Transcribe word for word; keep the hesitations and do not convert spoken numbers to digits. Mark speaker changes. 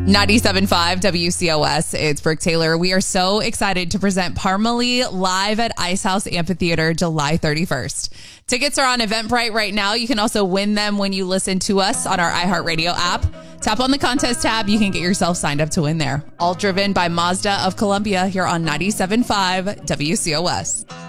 Speaker 1: ninety-seven point five W C O S. It's Brooke Taylor. We are so excited to present Parmalee live at Ice House Amphitheater July thirty-first. Tickets are on Eventbrite right now. You can also win them when you listen to us on our iHeartRadio app. Tap on the contest tab. You can get yourself signed up to win there. All driven by Mazda of Columbia here on ninety-seven point five W C O S.